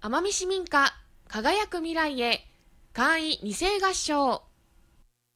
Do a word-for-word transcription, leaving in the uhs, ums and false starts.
奄美市民歌輝く未来へ簡易二世合唱。